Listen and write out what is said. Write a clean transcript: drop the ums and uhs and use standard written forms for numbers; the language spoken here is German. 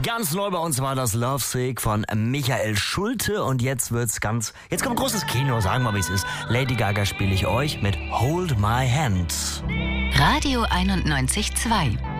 Ganz neu bei uns war das Lovesick von Michael Schulte und jetzt kommt großes Kino, sagen wir mal wie es ist. Lady Gaga spiele ich euch mit Hold My Hand. Radio 91.2